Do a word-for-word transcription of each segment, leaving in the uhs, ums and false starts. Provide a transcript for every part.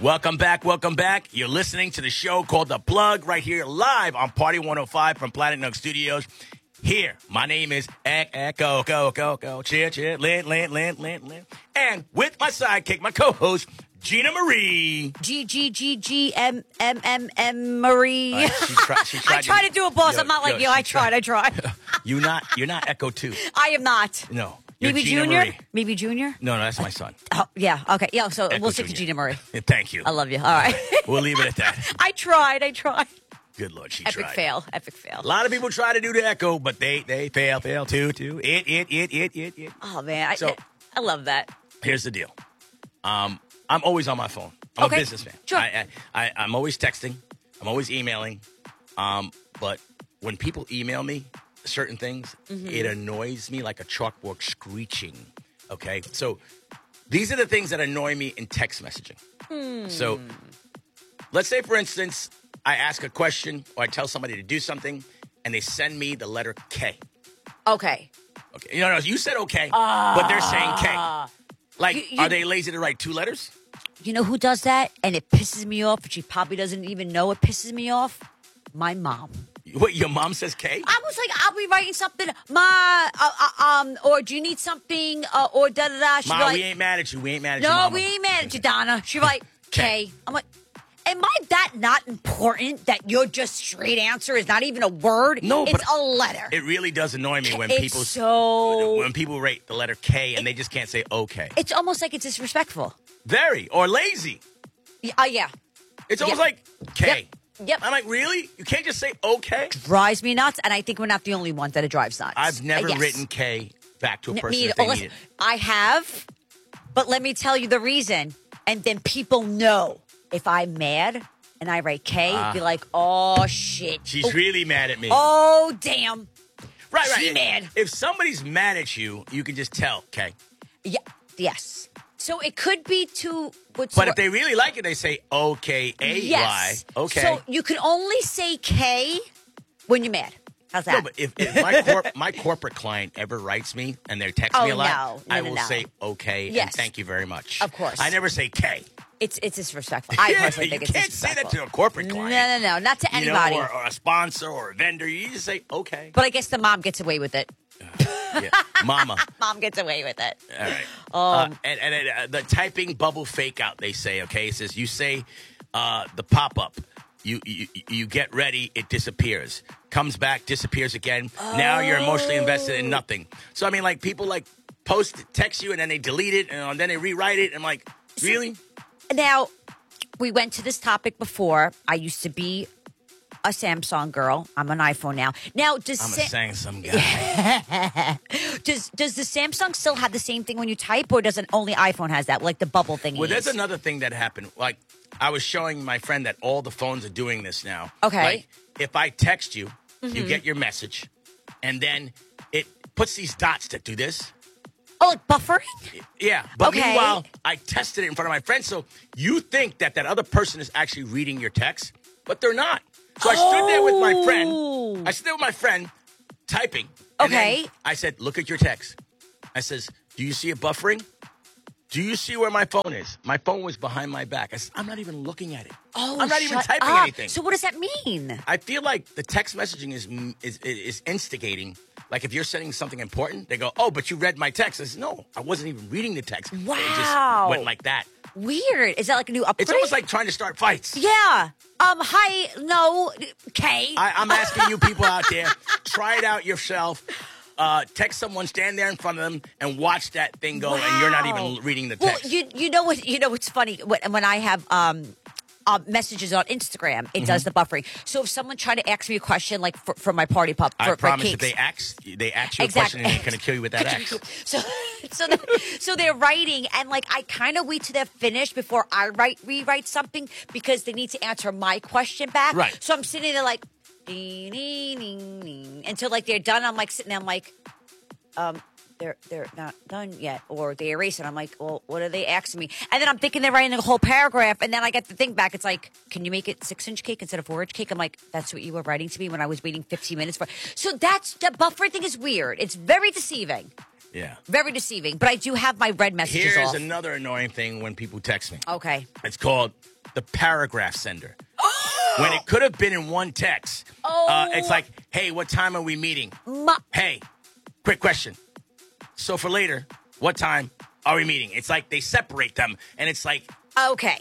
Welcome back, welcome back. You're listening to the show called The Plug right here live on Party one oh five from Planet Nook Studios. Here, my name is Echo, Go, Go, Go, Cheer, Cheer, Lint, Lint, Lint, Lint, Lint. And with my sidekick, my co-host, Gina Marie. G, G, G, G, M, M, M, M, Marie. Uh, she try, she tried I try to, to do a boss. Yo, I'm not like yo, you. I tried. tried, I tried. you not, you're not Echo two. I am not. No. You're Maybe Gina Junior? Marie. Maybe Junior? No, no, that's my son. Oh, yeah. Okay. Yeah, so Echo we'll stick to Junior. Gina Marie. Thank you. I love you. All right. We'll leave it at that. I tried. I tried. Good Lord, she Epic tried. fail. Epic fail. A lot of people try to do the Echo, but they they fail, fail, too, too. It, it, it, it, it, it. Oh, man. So- I, I love that. Here's the deal. Um, I'm always on my phone. I'm Okay. a businessman. Sure. I, I, I, I'm always texting. I'm always emailing. Um, but when people email me certain things, Mm-hmm. it annoys me like a chalkboard screeching. Okay? So these are the things that annoy me in text messaging. Hmm. So let's say, for instance, I ask a question or I tell somebody to do something and they send me the letter K. Okay. Okay. No, no, you said okay, but they're saying K. Like, You- you- are they lazy to write two letters? You know who does that? And it pisses me off, but she probably doesn't even know it pisses me off? My mom. What, your mom says K? I was like, I'll be writing something, Ma, uh, uh, um, or do you need something, uh, or da da da. She'd be Ma, like, we ain't mad at you. We ain't mad at you, no, Mama. we ain't mad at you, Donna. She'd be like, K. K. I'm like, am I that not important that your just straight answer is not even a word? No, it's but a letter. It really does annoy me when It's people so- when people rate the letter K and they just can't say okay. It's almost like it's disrespectful. Very or lazy. Yeah, uh, yeah. It's almost Yep. like K. Yep. Yep. I'm like, really? You can't just say okay? Drives me nuts, and I think we're not the only ones that it drives nuts. I've never Uh, yes. written K back to a N- person me if either. they Oh, need listen, it. I have, but let me tell you the reason. And then people know if I'm mad and I write K, be like, oh, shit. Ah. She's oh, really mad at me. oh, damn. right, right. she If- mad. If somebody's mad at you, you can just tell K. Yeah, yes. So it could be to... What's But if they really like it, they say O K A Y. Yes. Okay. So you can only say K when you're mad. How's that? No, but if, if my corp, my corporate client ever writes me and they text me Oh, a lot, no. No, I no, will no. say okay and Yes. thank you very much. Of course. I never say K. It's it's disrespectful. I Yeah, personally you think it's can't say that disrespectful. to a corporate No, client. no, no. Not to You know, anybody. or, or a sponsor or a vendor. You just say okay. But I guess the mom gets away with it. Yeah. Mama. Mom gets away with it. All right. Um, uh, and and uh, the typing bubble fake out, they say, okay? It says you say uh, the pop up. You, you you get ready, it disappears. Comes back, disappears again. Now you're emotionally invested in nothing. So, I mean, like, people, like, post, text you, and then they delete it, and then they rewrite it. And I'm like, really? Now, we went to this topic before. I used to be a Samsung girl. I'm an iPhone now. Now, does I'm Sa- a Samsung guy. does does the Samsung still have the same thing when you type, or does an only iPhone has that, like the bubble thing? Well, there's another thing that happened. Like, I was showing my friend that all the phones are doing this now. Okay. Like, if I text you, you get your message, and then it puts these dots that do this. Oh, like buffering? Yeah. But Okay. meanwhile, I tested it in front of my friend, so you think that that other person is actually reading your text, but they're not. So I stood there with my Oh. friend. I stood there with my friend typing. and then Okay. I said, look at your text. I says, do you see it buffering? Do you see where my phone is? My phone was behind my back. I said, I'm not even looking at it. Oh, I'm not even shut typing up. anything. So what does that mean? I feel like the text messaging is, is is instigating. Like if you're sending something important, they go, "Oh, but you read my text." I said, "No, I wasn't even reading the text." It just Wow. went like that. Weird. Is that like a new upgrade? It's almost like trying to start fights. Yeah. Um. Hi. No. K. I, I'm asking you people out there, try it out yourself. Uh, text someone, stand there in front of them, and watch that thing go, and you're not Wow. even reading the Well, text. you you know what you know what's funny when, when I have um. Uh, messages on Instagram, it does the buffering. So if someone tried to ask me a question, like for, for my party pop, for, I for promise cakes, if they ask, they ask you a Exactly. question, and they're going to kill you with that axe. so so they, so they're writing, and like I kind of wait till they're finished before I write rewrite something because they need to answer my question back. Right. So I'm sitting there like, ding, ding, ding, ding, until like they're done. I'm like sitting there, I'm like, um. They're they're not done yet, or they erase it. I'm like, well, what are they asking me? And then I'm thinking they're writing a whole paragraph, and then I get the thing back. It's like, can you make it six inch cake instead of four inch cake? I'm like, that's what you were writing to me when I was waiting fifteen minutes for. So that's the buffer thing is weird. It's very deceiving, Yeah. very deceiving. But I do have my red messages Here's off. another annoying thing when people text me. Okay. It's called the paragraph sender. When it could have been in one text. Oh. Uh, it's like, hey, what time are we meeting? Ma- Hey, quick question. So for later, what time are we meeting? It's like they separate them, and it's like, Okay.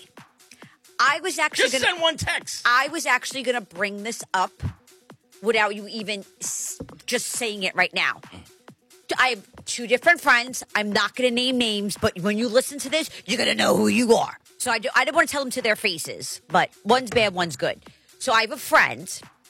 I was actually just gonna, send one text. I was actually going to bring this up without you even s- just saying it right now. I have two different friends. I'm not going to name names, but when you listen to this, you're going to know who you are. So I, do, I didn't want to tell them to their faces, but one's bad, one's good. So I have a friend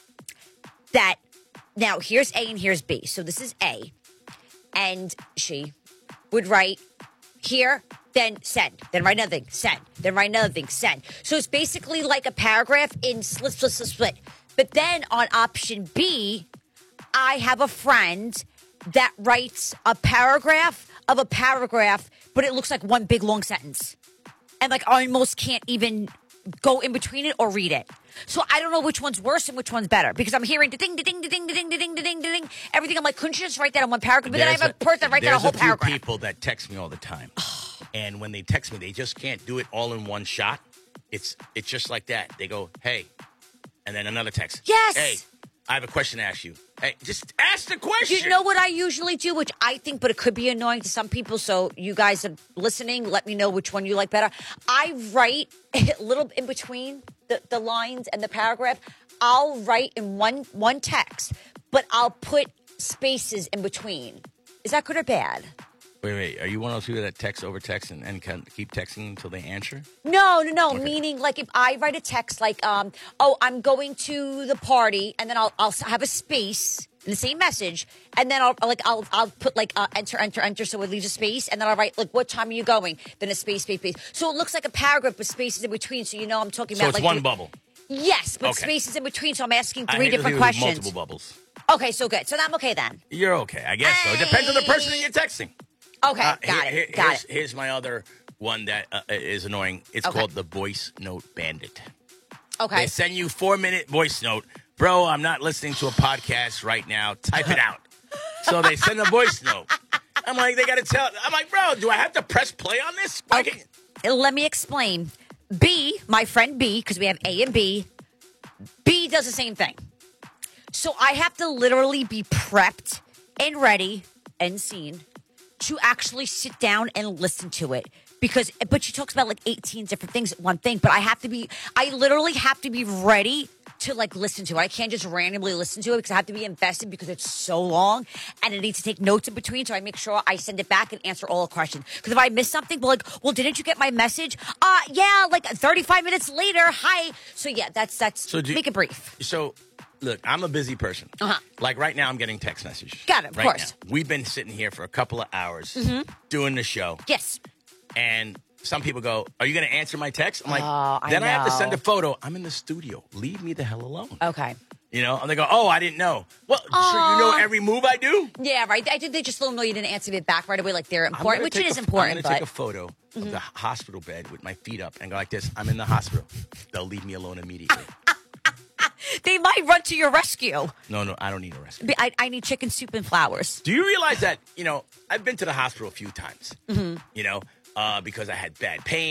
that, now here's A and here's B. So this is A, and she would write here, then send, then write another thing, send, then write another thing, send. So it's basically like a paragraph in split, split, split, split. But then on option B, I have a friend that writes a paragraph of a paragraph, but it looks like one big long sentence. And like I almost can't even go in between it or read it. So I don't know which one's worse and which one's better because I'm hearing the ding, the ding, the ding, the ding, the ding, the ding, the ding, everything. I'm like, couldn't you just write that in one paragraph? But There's then I have a, a person that writes that a whole There's a few paragraph. people that text me all the time. And when they text me, they just can't do it all in one shot. It's it's just like that. They go, hey, and then another text. Yes. Hey, I have a question to ask you. Hey, just ask the question. You know what I usually do, which I think, but it could be annoying to some people. So you guys are listening. Let me know which one you like better. I write a little in between the, the lines and the paragraph. I'll write in one one text, but I'll put spaces in between. Is that good or bad? Wait, wait. Are you one of those people that text over text and, and can keep texting until they answer? No, no, no. Okay. Meaning, like, if I write a text, like, um, oh, I'm going to the party, and then I'll I'll have a space in the same message, and then I'll like I'll I'll put like uh, enter, enter, enter, so it leaves a space, and then I'll write like what time are you going? Then a space, space, space. So it looks like a paragraph with spaces in between. So you know I'm talking So about it's like one the- bubble. Yes, but Okay. spaces in between. So I'm asking I three hate to different deal with questions. Multiple bubbles. Okay, so good. So I'm okay then. You're okay, I guess so. It depends on the person that you're texting. Okay, Uh, got here- it. here- got here's, it. here's my other one that uh, is annoying. It's Okay. called the voice note bandit. Okay. They send you four minute voice note. Bro, I'm not listening to a podcast right now. Type it out. So they send a voice note. I'm like, they got to tell. I'm like, bro, do I have to press play on this? Why Okay. can't- Let me explain. B, my friend B, because we have A and B, B does the same thing. So I have to literally be prepped and ready and seen to actually sit down and listen to it. Because, but she talks about like eighteen different things at one thing, but I have to be, I literally have to be ready to like listen to it. I can't just randomly listen to it because I have to be invested because it's so long and I need to take notes in between. So I make sure I send it back and answer all the questions. Because if I miss something, but like, well, didn't you get my message? Uh, yeah, like thirty-five minutes later. Hi. So yeah, that's, that's, So do- make it brief. So, look, I'm a busy person. Uh-huh. Like right now, I'm getting text messages. Got it, of right course. Now. We've been sitting here for a couple of hours doing the show. Yes. And some people go, are you going to answer my text? I'm like, Oh, I then I have to know. send a photo. I'm in the studio. Leave me the hell alone. Okay. You know? And they go, oh, I didn't know. Well, so you know every move I do? Yeah, right. I think they just don't know you didn't answer it back right away, like they're I'm important, gonna which take it is a- important. I'm going but to take a photo of the hospital bed with my feet up and go like this. I'm in the hospital. They'll leave me alone immediately. they might run to your rescue. No, no, I don't need a rescue. But I, I need chicken soup and flowers. Do you realize that, you know, I've been to the hospital a few times, Mm-hmm. you know, uh, because I had bad pain.